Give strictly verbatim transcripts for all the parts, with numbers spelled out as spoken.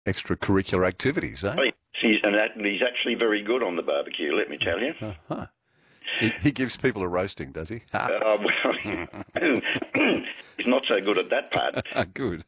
extracurricular activities, eh? Oh, he's, and that, he's actually very good on the barbecue, let me tell you. Uh-huh. He, he gives people a roasting, does he? Uh, well, he's not so good at that part. Good.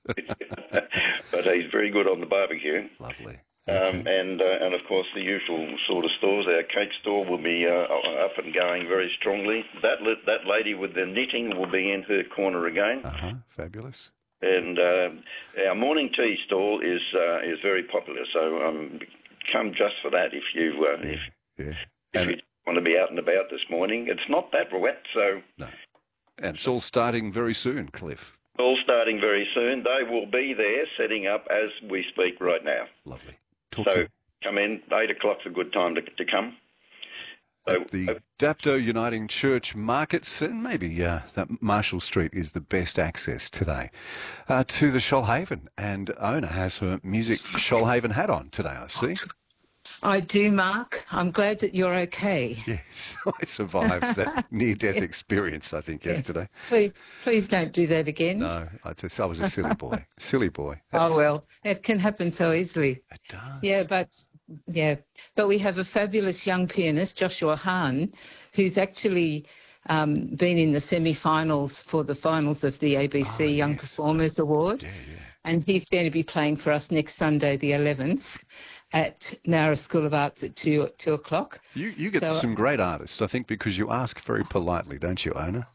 But he's very good on the barbecue. Lovely. Um, Okay. and, uh, and, of course, the usual sort of stores. Our cake store will be uh, up and going very strongly. That that lady with the knitting will be in her corner again. Uh-huh. Fabulous. And uh, our morning tea stall is uh, is very popular. So um, come just for that if you uh, Yeah. if, yeah. if And you want to be out and about this morning. It's not that wet, so no. And it's all starting very soon, Cliff. all starting very soon. They will be there setting up as we speak right now. Lovely. Talk So to come in. Eight o'clock's a good time to, to come. So, at the Dapto Uniting Church markets, and maybe uh, that Marshall Street is the best access today uh, to the Shoalhaven. And owner has her music Shoalhaven hat on today, I see. I do, Mark. I'm glad that you're okay. Yes, I survived that near-death experience, I think, Yes. yesterday. Please, please don't do that again. No, I just I was a silly boy. Silly boy. Oh, well, it can happen so easily. It does. Yeah, but yeah, but we have a fabulous young pianist, Joshua Hahn, who's actually um, been in the semi-finals for the finals of the A B C Oh, Young yes. Performers Award. Yeah, yeah. And he's going to be playing for us next Sunday, the eleventh, at Nowra School of Arts at two, two o'clock. You you get So- some great artists, I think, because you ask very politely, don't you, owner?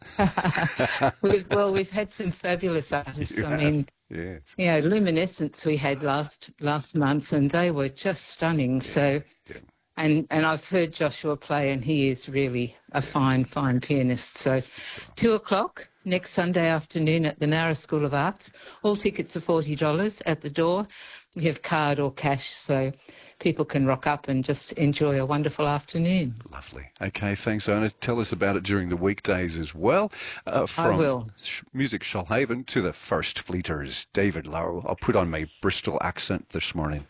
We've, well, we've had some fabulous artists. You I have. mean, Yes. you know, Luminescence we had last last month, and they were just stunning. So, yeah. and and I've heard Joshua play, and he is really a fine, fine pianist. So, two o'clock next Sunday afternoon at the Nowra School of Arts. All tickets are forty dollars at the door. We have card or cash, so people can rock up and just enjoy a wonderful afternoon. Lovely. Okay, thanks, owner. Tell us about it during the weekdays as well. Uh, from will. Sh- Music Shoalhaven to the First Fleeters, David Lowe. I'll put on my Bristol accent this morning.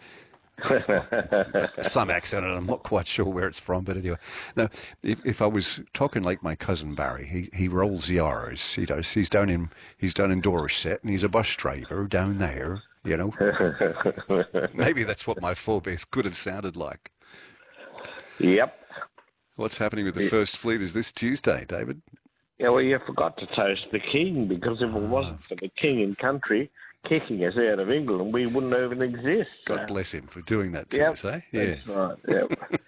Some accent, and I'm not quite sure where it's from, but anyway. Now, if, if I was talking like my cousin Barry, he, he rolls the R's. He does. He's down in he's down in Dorset, and he's a bus driver down there. You know, maybe that's what my forebears could have sounded like. Yep. What's happening with the First Fleet is this Tuesday, David? Yeah, well, you forgot to toast the king, because if it wasn't for the king in country kicking us out of England, we wouldn't even exist. God bless him for doing that to Yep, us, eh? Yeah. That's right, yep.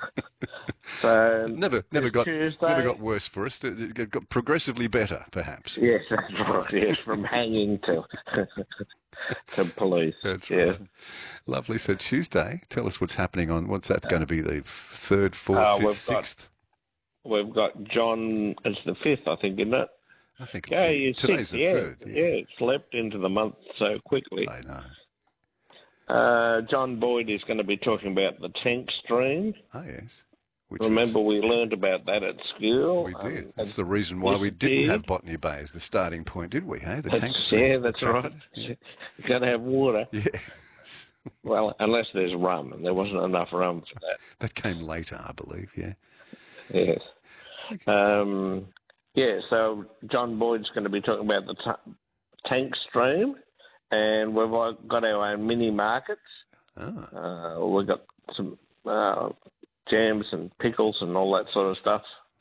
So, Never, never this got, Tuesday, never got worse for us. It it got progressively better, perhaps. Yes, that's right, yes, from hanging to, to police. That's yes. right. Lovely. So Tuesday, tell us what's happening on, what's that going to be, the third, fourth, Uh, fifth, we've got- sixth? We've got John, it's the fifth, I think, isn't it? I think Yeah, it'll be- you today's sixth, the yeah, third. yeah, it slept into the month so quickly. I know. Uh, John Boyd is going to be talking about the tank stream. Oh, yes. Which is- Remember, we learned about that at school. we did. Um, That's the reason why yes, we we didn't did. have Botany Bay as the starting point, did we? Hey, the tank That's, stream. yeah, that's right. attracted us. You've got to have water. Yes. Well, unless there's rum, and there wasn't enough rum for that. That came later, I believe. Yeah. Yes. Um, yeah, so John Boyd's going to be talking about the t- tank stream, and we've all got our own mini markets. Ah. Uh, we've got some uh, jams and pickles and all that sort of stuff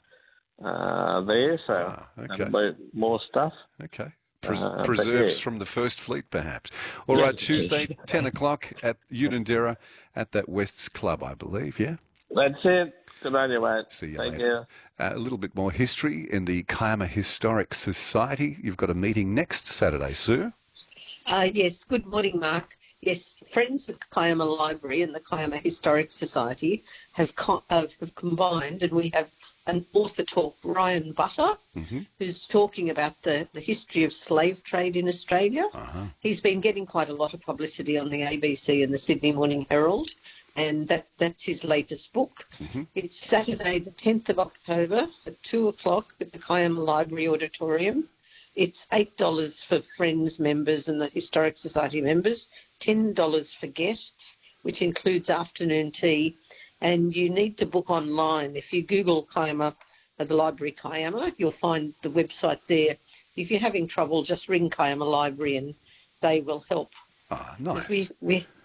uh, there, so Ah, okay. there'll be more stuff. Okay. Pres- Uh, but preserves yeah. from the First Fleet, perhaps. All Yes, right, yes. Tuesday, ten o'clock at Unanderra at that West's Club, I believe, yeah? That's it. Good on you, mate. See you Thank later. you. Uh, a little bit more history in the Kiama Historic Society. You've got a meeting next Saturday, Sue. Uh, yes, good morning, Mark. Yes, Friends of Kiama Library and the Kiama Historic Society have, co- uh, have combined, and we have an author talk, Ryan Butter, Mm-hmm. who's talking about the, the history of slave trade in Australia. Uh-huh. He's been getting quite a lot of publicity on the A B C and the Sydney Morning Herald, and that, that's his latest book. Mm-hmm. It's Saturday, the tenth of October at two o'clock at the Kiama Library Auditorium. It's eight dollars for Friends members and the Historic Society members, ten dollars for guests, which includes afternoon tea. And you need to book online. If you Google Kiama, uh, the Library Kiama, you'll find the website there. If you're having trouble, just ring Kiama Library and they will help. Ah, 'Cause nice. We, we,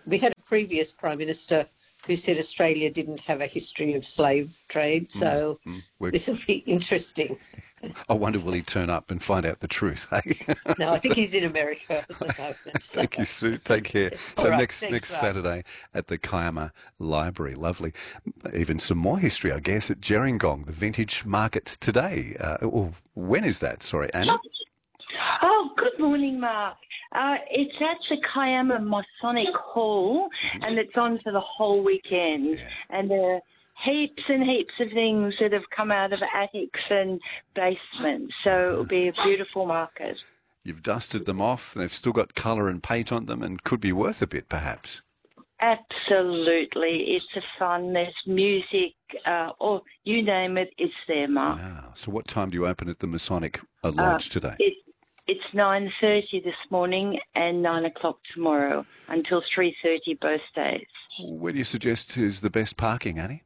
we had a previous Prime Minister who said Australia didn't have a history of slave trade, so mm, mm. this will be interesting. I wonder, will he turn up and find out the truth, eh? No, I think he's in America at the moment. So. Thank you, Sue. Take care. All So right, next thanks, next Mark. Saturday at the Kiama Library. Lovely. Even some more history, I guess, at Gerringong, the vintage markets today. Uh, oh, when is that? Sorry, Anna? Oh, good morning, Mark. Uh, it's at the Kiama Masonic Hall, and it's on for the whole weekend. Yeah. And there are heaps and heaps of things that have come out of attics and basements. So it'll be a beautiful market. You've dusted them off. They've still got colour and paint on them and could be worth a bit, perhaps. Absolutely. It's a fun. There's music, uh, or you name it, it's there, Mark. Wow. So what time do you open at the Masonic uh, Lodge Uh, today? It, it's nine thirty this morning and nine o'clock tomorrow until three thirty both days. Where do you suggest is the best parking, Annie?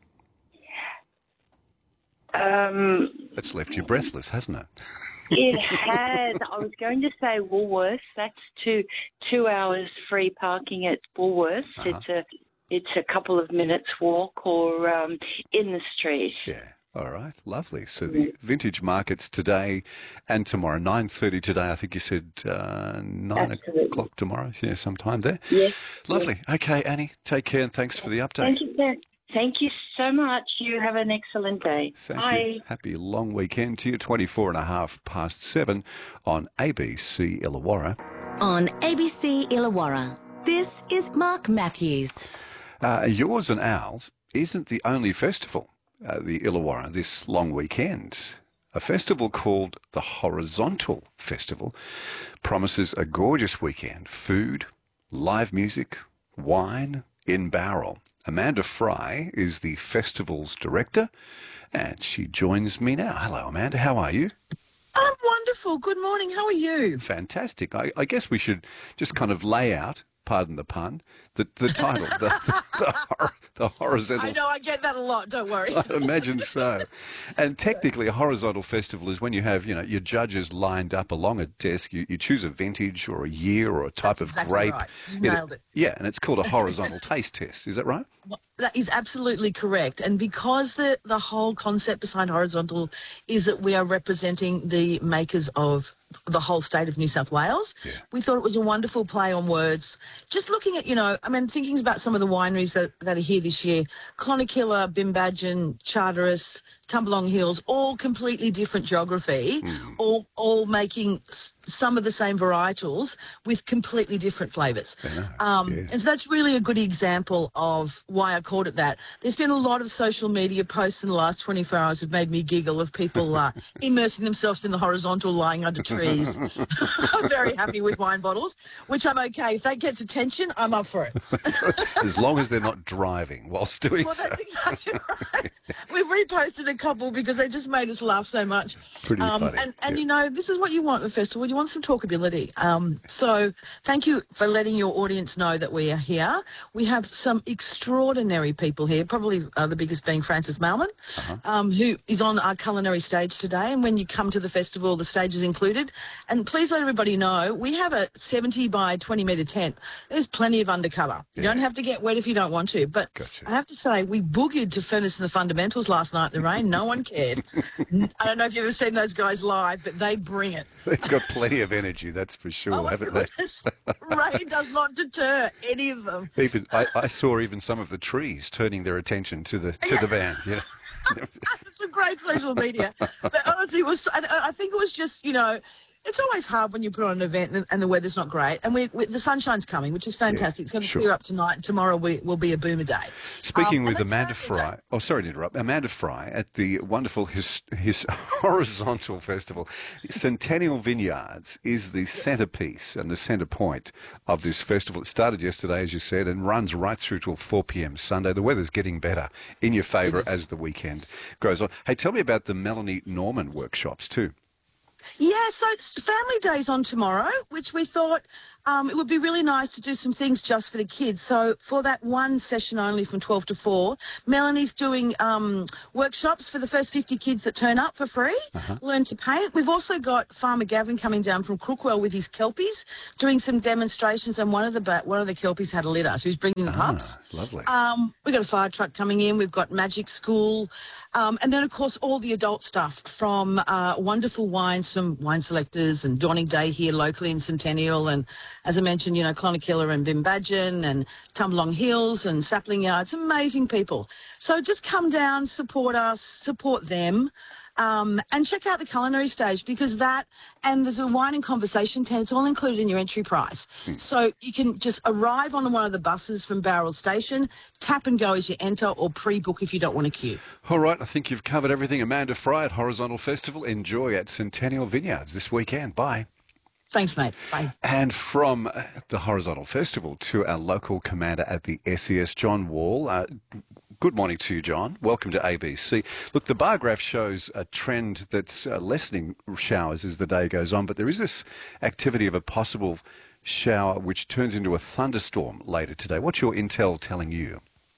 Um, That's left you breathless, hasn't it? it has. I was going to say Woolworths. That's two two hours free parking at Woolworths. Uh-huh. It's a it's a couple of minutes walk or um, in the street. Yeah. All right. Lovely. So the vintage markets today and tomorrow, nine thirty today. I think you said uh, nine Absolutely. o'clock tomorrow. Yeah, sometime there. Yes. Lovely. Okay, Annie, take care and thanks for the update. Thank you, sir. Thank you so much. You have an excellent day. Thank Bye. you. Happy long weekend to you. twenty-four and a half past seven on A B C Illawarra. On A B C Illawarra, this is Mark Matthews. Uh, yours and ours isn't the only festival, uh, the Illawarra, this long weekend. A festival called the Horizontal Festival promises a gorgeous weekend. Food, live music, wine in barrel. Amanda Fry is the festival's director, and she joins me now. Hello, Amanda. How are you? I'm wonderful. Good morning. How are you? Fantastic. I, I guess we should just kind of lay out, pardon the pun, the, the title, the, the, the, hor- the horizontal. I know I get that a lot. Don't worry. I imagine so. And technically, a horizontal festival is when you have, you know, your judges lined up along a desk. You, you choose a vintage or a year or a type That's of exactly grape. right. You know, nailed it. Yeah, and it's called a horizontal taste test. Is that right? Well, that is absolutely correct. And because the, the whole concept behind horizontal is that we are representing the makers of the whole state of New South Wales, Yeah. we thought it was a wonderful play on words. Just looking at, you know, I mean, thinking about some of the wineries that, that are here this year, Clonakilla, Bimbadgen, Charteris, Tumbalong Hills, all completely different geography, Mm. all all making s- some of the same varietals with completely different flavours. Yeah, Um, yes. And so that's really a good example of why I called it that. There's been a lot of social media posts in the last twenty-four hours that made me giggle of people uh, immersing themselves in the horizontal, lying under trees. I'm very happy with wine bottles, which I'm okay. If that gets attention, I'm up for it. As long as they're not driving whilst doing Well, so. that's exactly right. We've reposted a couple because they just made us laugh so much. Pretty um, funny, And, and yeah. you know, this is what you want at the festival. You want some talkability. Um, so thank you for letting your audience know that we are here. We have some extraordinary people here, probably uh, the biggest being Francis Malman, Uh-huh. um, who is on our culinary stage today. And when you come to the festival, the stage is included. And please let everybody know, we have a seventy by twenty metre tent. There's plenty of undercover. You Yeah. don't have to get wet if you don't want to. But Gotcha. I have to say, we boogied to Furnace and the Fundamentals last night in the rain. No one cared. I don't know if you've ever seen those guys live, but they bring it. They've got plenty of energy, that's for sure, Oh my haven't they? goodness. Rain does not deter any of them. Even I, I saw even some of the trees turning their attention to the to the band. You know? It's a great social media. But honestly, it was, and I think it was just, you know, it's always hard when you put on an event and, and the weather's not great. And we, we, the sunshine's coming, which is fantastic. It's going to sure. clear up tonight. And tomorrow we, will be a boomer day. Speaking Um, with and that's Amanda perfect. Fry, oh, sorry to interrupt, Amanda Fry at the wonderful his, his Horizontal Festival. Centennial Vineyards is the centrepiece and the centre point of this festival. It started yesterday, as you said, and runs right through till four p.m. Sunday. The weather's getting better in your favour as the weekend goes on. Hey, tell me about the Melanie Norman workshops too. Yeah, so it's Family Day's on tomorrow, which we thought um, it would be really nice to do some things just for the kids. So for that one session only from twelve to four, Melanie's doing um, workshops for the first fifty kids that turn up for free, uh-huh. learn to paint. We've also got Farmer Gavin coming down from Crookwell with his kelpies, doing some demonstrations, and one of the ba- one of the kelpies had a litter, so he's bringing the ah, pups. Lovely. Um, we've got a fire truck coming in. We've got Magic School. Um, and then, of course, all the adult stuff from uh, wonderful wines, some wine selectors and Dawning Day here locally in Centennial. And as I mentioned, you know, Clonakilla and Bimbadgin and Tumbalong Hills and Sapling Yards, amazing people. So just come down, support us, support them. Um, and check out the culinary stage, because that, and there's a wine and conversation tent, it's all included in your entry price. Mm. So you can just arrive on one of the buses from Bowral Station, tap and go as you enter, or pre-book if you don't want to queue. All right, I think you've covered everything. Amanda Fry at Horizontal Festival. Enjoy at Centennial Vineyards this weekend. Bye. Thanks, mate. Bye. And from the Horizontal Festival to our local commander at the S E S, John Wall. Uh, Good morning to you, John. Welcome to A B C. Look, the bar graph shows a trend that's uh, lessening showers as the day goes on, but there is this activity of a possible shower which turns into a thunderstorm later today. What's your intel telling you?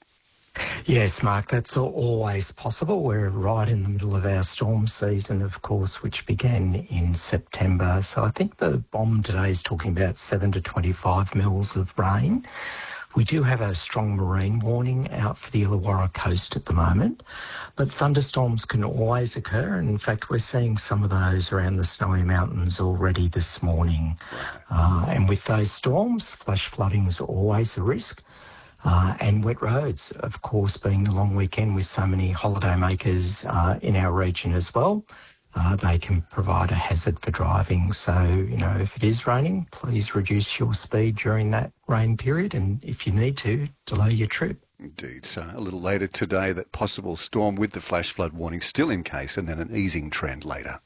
Yes, Mark, that's always possible. We're right in the middle of our storm season, of course, which began in September. So I think the bomb today is talking about seven to twenty-five mils of rain. We do have a strong marine warning out for the Illawarra coast at the moment, but thunderstorms can always occur. And in fact, we're seeing some of those around the Snowy Mountains already this morning. Uh, and with those storms, flash flooding is always a risk. Uh, and wet roads, of course, being the long weekend with so many holidaymakers uh, in our region as well. Uh, they can provide a hazard for driving. So, you know, if it is raining, please reduce your speed during that rain period. And if you need to, delay your trip. Indeed. So a little later today, that possible storm with the flash flood warning still in case, and then an easing trend later.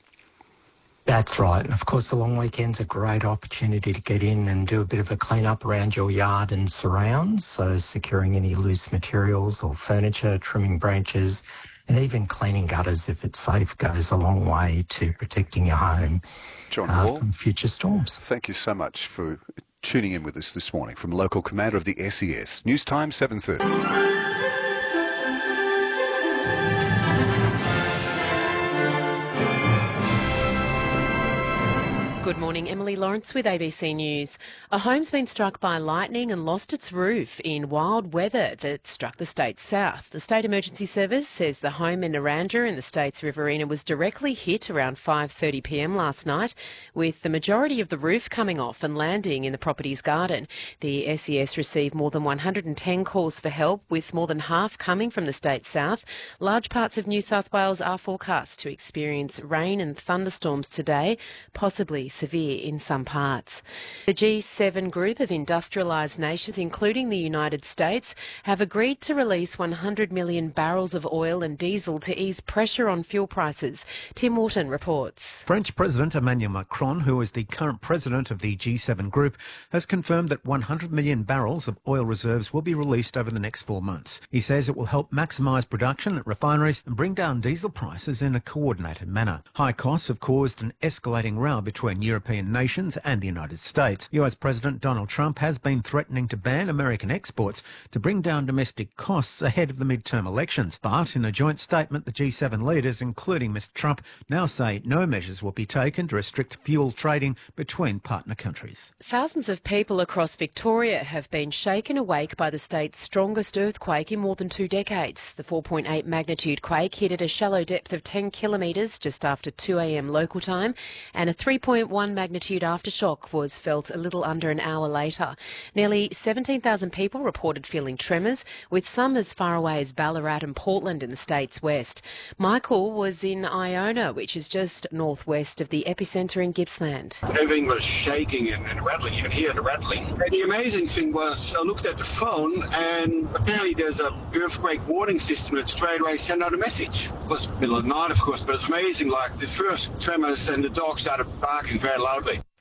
That's right. And of course, the long weekend's a great opportunity to get in and do a bit of a clean up around your yard and surrounds. So securing any loose materials or furniture, trimming branches, and even cleaning gutters if it's safe goes a long way to protecting your home John uh, Wall, from future storms. Thank you so much for tuning in with us this morning from local commander of the S E S. News time, seven thirty. Good morning, Emily Lawrence with A B C News. A home's been struck by lightning and lost its roof in wild weather that struck the state's south. The State Emergency Service says the home in Naranda in the state's Riverina was directly hit around five thirty p m last night, with the majority of the roof coming off and landing in the property's garden. The S E S received more than one hundred ten calls for help, with more than half coming from the state's south. Large parts of New South Wales are forecast to experience rain and thunderstorms today, possibly severe in some parts. The G seven group of industrialised nations, including the United States, have agreed to release one hundred million barrels of oil and diesel to ease pressure on fuel prices. Tim Wharton reports. French President Emmanuel Macron, who is the current president of the G seven group, has confirmed that one hundred million barrels of oil reserves will be released over the next four months. He says it will help maximise production at refineries and bring down diesel prices in a coordinated manner. High costs have caused an escalating row between European nations and the United States. U S President Donald Trump has been threatening to ban American exports to bring down domestic costs ahead of the midterm elections. But in a joint statement, the G seven leaders, including Mister Trump, now say no measures will be taken to restrict fuel trading between partner countries. Thousands of people across Victoria have been shaken awake by the state's strongest earthquake in more than two decades. The four point eight magnitude quake hit at a shallow depth of ten kilometres just after two a m local time, and a three point one magnitude aftershock was felt a little under an hour later. Nearly seventeen thousand people reported feeling tremors, with some as far away as Ballarat and Portland in the state's west. Michael was in Iona, which is just northwest of the epicentre in Gippsland. Everything was shaking and, and rattling. You could hear the rattling. And the amazing thing was I looked at the phone and apparently there's a earthquake warning system that straight away sent out a message. It was middle of the night, of course, but it's amazing. Like the first tremors and the dog started barking very loudly.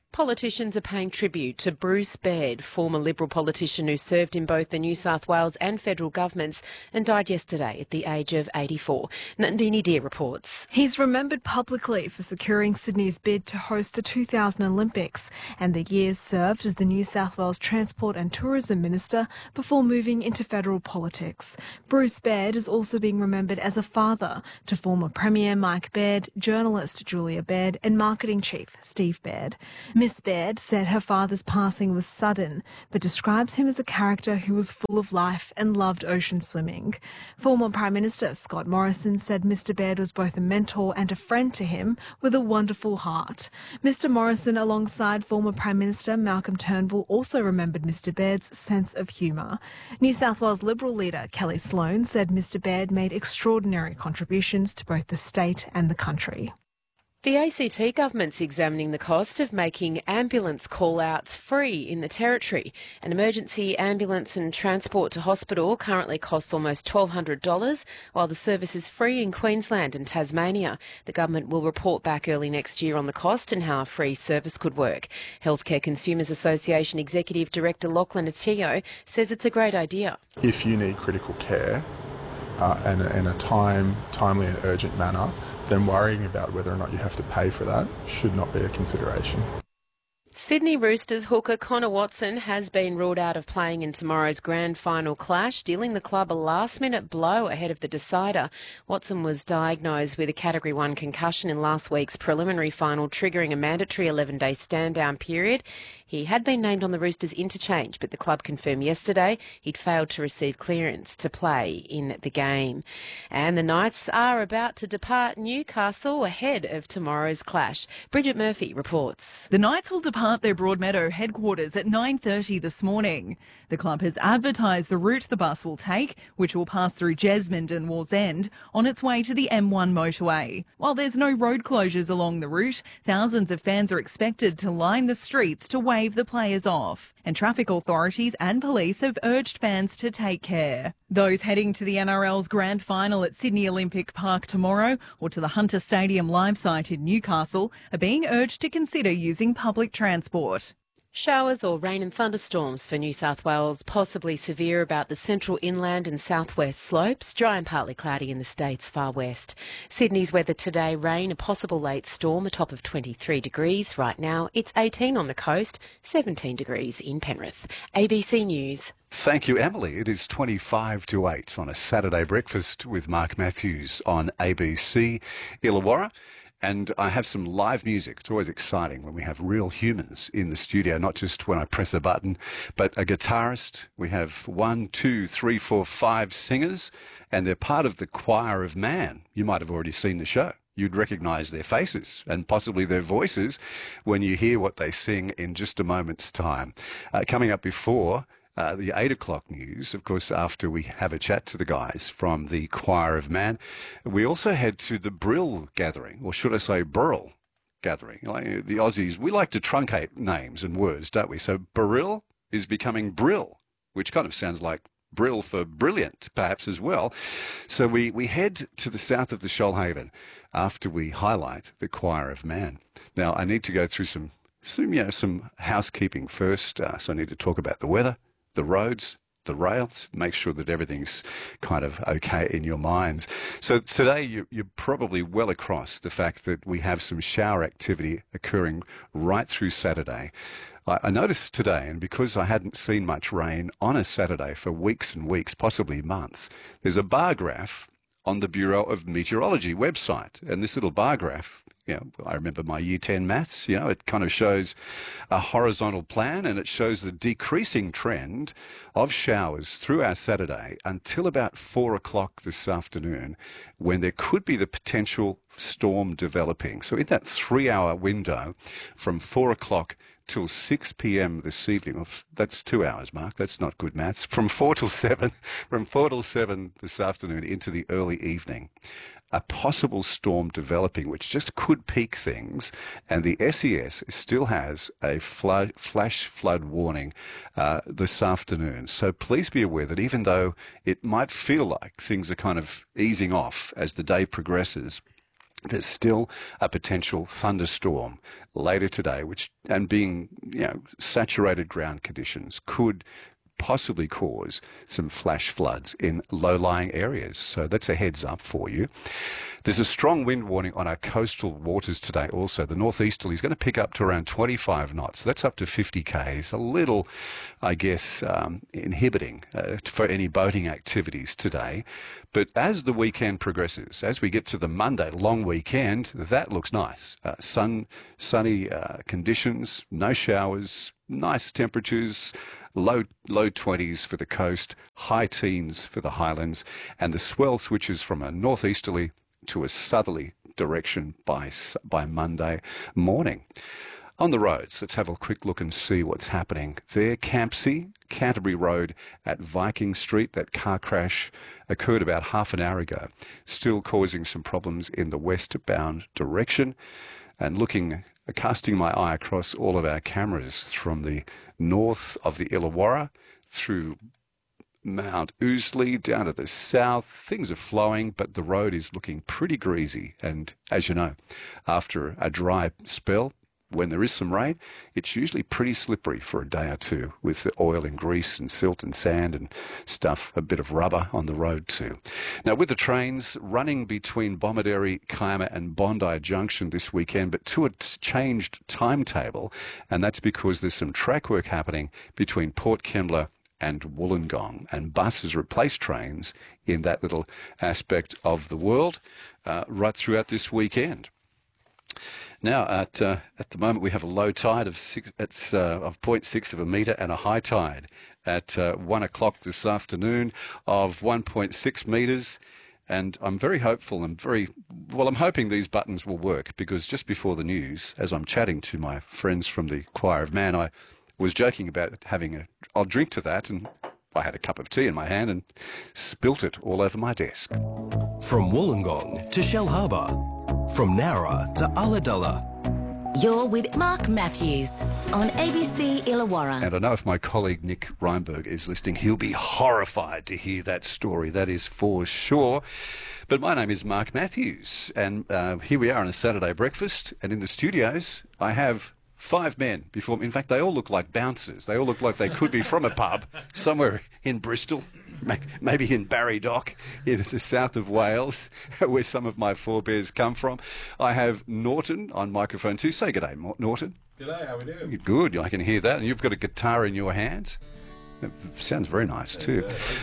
Politicians are paying tribute to Bruce Baird, former Liberal politician who served in both the New South Wales and federal governments and died yesterday at the age of eighty-four. Nandini Deer reports. He's remembered publicly for securing Sydney's bid to host the two thousand Olympics and the years served as the New South Wales Transport and Tourism Minister before moving into federal politics. Bruce Baird is also being remembered as a father to former Premier Mike Baird, journalist Julia Baird and marketing chief Steve Baird. Miss Baird said her father's passing was sudden, but describes him as a character who was full of life and loved ocean swimming. Former Prime Minister Scott Morrison said Mr Baird was both a mentor and a friend to him with a wonderful heart. Mr Morrison, alongside former Prime Minister Malcolm Turnbull, also remembered Mr Baird's sense of humour. New South Wales Liberal leader Kelly Sloan said Mr Baird made extraordinary contributions to both the state and the country. The A C T government's examining the cost of making ambulance call-outs free in the Territory. An emergency ambulance and transport to hospital currently costs almost twelve hundred dollars, while the service is free in Queensland and Tasmania. The government will report back early next year on the cost and how a free service could work. Healthcare Consumers Association Executive Director Lachlan Atio says it's a great idea. If you need critical care uh, and in a time, timely and urgent manner, then worrying about whether or not you have to pay for that should not be a consideration. Sydney Roosters hooker Connor Watson has been ruled out of playing in tomorrow's grand final clash, dealing the club a last-minute blow ahead of the decider. Watson was diagnosed with a Category one concussion in last week's preliminary final, triggering a mandatory eleven-day stand-down period. He had been named on the Roosters interchange, but the club confirmed yesterday he'd failed to receive clearance to play in the game. And the Knights are about to depart Newcastle ahead of tomorrow's clash. Bridget Murphy reports. The Knights will depart their Broadmeadow headquarters at nine thirty this morning. The club has advertised the route the bus will take, which will pass through Jesmond and Wallsend, on its way to the M one motorway. While there's no road closures along the route, thousands of fans are expected to line the streets to wave the players off. And traffic authorities and police have urged fans to take care. Those heading to the N R L's grand final at Sydney Olympic Park tomorrow or to the Hunter Stadium live site in Newcastle are being urged to consider using public transport. Showers or rain and thunderstorms for New South Wales, possibly severe about the central inland and southwest slopes, dry and partly cloudy in the state's far west. Sydney's weather today, rain, a possible late storm, a top of twenty-three degrees. Right now it's eighteen on the coast, seventeen degrees in Penrith. A B C News. Thank you, Emily. It is twenty-five to eight on a Saturday breakfast with Mark Matthews on A B C Illawarra. And I have some live music. It's always exciting when we have real humans in the studio, not just when I press a button, but a guitarist. We have one, two, three, four, five singers, and they're part of the Choir of Man. You might have already seen the show. You'd recognise their faces and possibly their voices when you hear what they sing in just a moment's time. Uh, coming up before Uh, the eight o'clock news, of course, after we have a chat to the guys from the Choir of Man, we also head to the Brill gathering, or should I say Burrell gathering. Like the Aussies, we like to truncate names and words, don't we? So Brill is becoming Brill, which kind of sounds like Brill for brilliant, perhaps, as well. So we, we head to the south of the Shoalhaven after we highlight the Choir of Man. Now, I need to go through some, some you know, some housekeeping first, uh, so I need to talk about the weather, the roads, the rails, make sure that everything's kind of okay in your minds. So today you, you're probably well across the fact that we have some shower activity occurring right through Saturday. I, I noticed today, and because I hadn't seen much rain on a Saturday for weeks and weeks, possibly months, there's a bar graph on the Bureau of Meteorology website. And this little bar graph, you know, I remember my year ten maths, you know, it kind of shows a horizontal plan and it shows the decreasing trend of showers through our Saturday until about four o'clock this afternoon, when there could be the potential storm developing. So in that three-hour window from four o'clock till six p.m. this evening. Well, that's two hours, Mark. That's not good maths. From four till seven, from four till seven this afternoon into the early evening. A possible storm developing, which just could peak things, and the S E S still has a flood, flash flood warning uh, this afternoon. So please be aware that even though it might feel like things are kind of easing off as the day progresses, there's still a potential thunderstorm later today, which, and being, you know, saturated ground conditions could possibly cause some flash floods in low-lying areas. So that's a heads up for you. There's a strong wind warning on our coastal waters today also. The northeasterly is going to pick up to around twenty-five knots. That's up to fifty k's. A little, I guess, um, inhibiting uh, for any boating activities today. But as the weekend progresses, as we get to the Monday long weekend, that looks nice. Uh, sun, sunny uh, conditions, no showers, nice temperatures, low low twenties for the coast, high teens for the highlands, and the swell switches from a northeasterly to a southerly direction by by Monday morning. On the roads, let's have a quick look and see what's happening there. Campsie, Canterbury Road at Viking Street, that car crash occurred about half an hour ago, still causing some problems in the westbound direction. And looking, casting my eye across all of our cameras from the north of the Illawarra through Mount Ousley down to the south, things are flowing, but the road is looking pretty greasy. And as you know, after a dry spell, when there is some rain, it's usually pretty slippery for a day or two with the oil and grease and silt and sand and stuff, a bit of rubber on the road too. Now, with the trains running between Bomaderry, Kiama and Bondi Junction this weekend, but to a changed timetable, and that's because there's some track work happening between Port Kembla and Wollongong, and buses replace trains in that little aspect of the world uh, right throughout this weekend. Now, at uh, at the moment, we have a low tide of six, it's uh, of zero point six of a metre and a high tide at uh, one o'clock this afternoon of one point six metres. And I'm very hopeful and very, well, I'm hoping these buttons will work, because just before the news, as I'm chatting to my friends from the Choir of Man, I was joking about having a, I'll drink to that, and I had a cup of tea in my hand and spilt it all over my desk. From Wollongong to Shell Harbour, from Nowra to Ulladulla. You're with Mark Matthews on A B C Illawarra. And I know if my colleague Nick Reinberg is listening, he'll be horrified to hear that story. That is for sure. But my name is Mark Matthews, and uh, here we are on a Saturday breakfast, and in the studios I have five men before me. In fact, they all look like bouncers. They all look like they could be from a pub somewhere in Bristol, maybe in Barrydock, in the south of Wales, where some of my forebears come from. I have Norton on microphone two. Say good day, Norton. G'day, how are we doing? Good, I can hear that. And you've got a guitar in your hand. It sounds very nice too.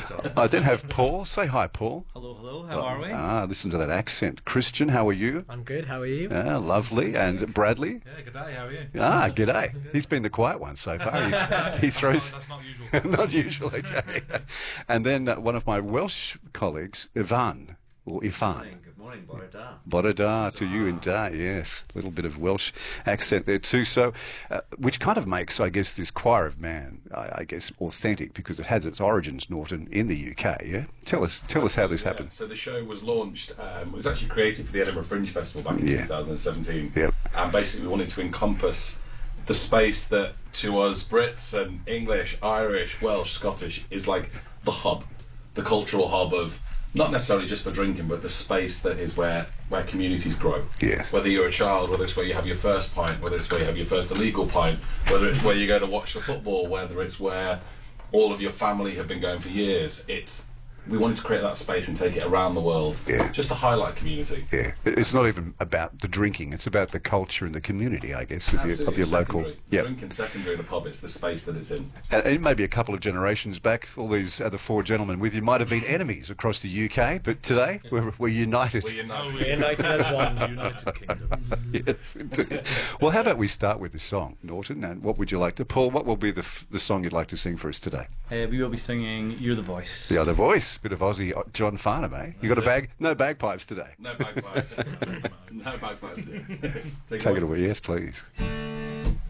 I then have Paul. Say hi, Paul. Hello, hello. How are we? Ah, listen to that accent. Christian, how are you? I'm good. How are you? Ah, lovely. And Bradley? Yeah, g'day. How are you? Ah, g'day. He's been the quiet one so far. He, he throws. That's not, that's not usual. Not usually. Okay. And then uh, one of my Welsh colleagues, Ivan, or Ifan. Good morning, Bore da. Bore da to you in da, yes. A little bit of Welsh accent there too. So, uh, which kind of makes, I guess, this Choir of Man, I, I guess, authentic, because it has its origins, Norton, in the U K. Yeah, tell us, tell us how this yeah. happened. So the show was launched. Um, it was actually created for the Edinburgh Fringe Festival back in Yeah. two thousand seventeen. Yep. And basically, we wanted to encompass the space that, to us Brits and English, Irish, Welsh, Scottish, is like the hub, the cultural hub of. Not necessarily just for drinking, but the space that is where, where communities grow. Yes. Whether you're a child, whether it's where you have your first pint, whether it's where you have your first illegal pint, whether it's where you go to watch the football, whether it's where all of your family have been going for years. It's we wanted to create that space and take it around the world, Yeah. just to highlight community. Yeah, it's not even about the drinking; it's about the culture and the community, I guess, of your, of your local. Secondary. Yeah, Drinking secondary in a pub, it's the space that it's in. and, and maybe a couple of generations back, all these other four gentlemen with you might have been enemies across the U K, but today we're, we're united. We're united. We're united as one United Kingdom. Yes, indeed. Well, how about we start with the song, Norton? And what would you like to, Paul? What will be the f- the song you'd like to sing for us today? Uh, we will be singing "You're the Voice." The other voice, bit of Aussie John Farnham, eh? You got a bag? No bagpipes today. No bagpipes. No bagpipes. Take, Take it away, yes, please.